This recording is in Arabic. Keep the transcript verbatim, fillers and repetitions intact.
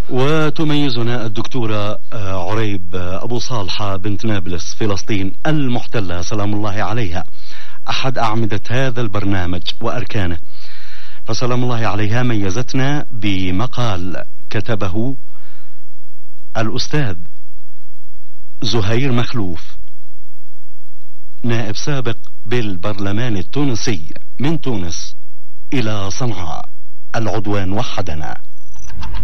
وتميزنا الدكتورة عريب أبو صالحة بنت نابلس فلسطين المحتلة سلام الله عليها، أحد أعمدة هذا البرنامج وأركانه، فسلام الله عليها ميزتنا بمقال كتبه الأستاذ زهير مخلوف، نائب سابق بالبرلمان التونسي من تونس إلى صنعاء. العدوان وحدنا.